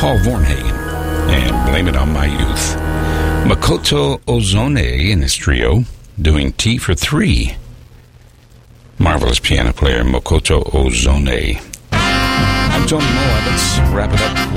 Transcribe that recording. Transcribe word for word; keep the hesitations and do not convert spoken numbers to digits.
Paul Vornhagen, and Blame It On My Youth. Makoto Ozone in his trio, doing Tea for Three. Marvelous piano player Makoto Ozone. I'm Tony Moa. Let's wrap it up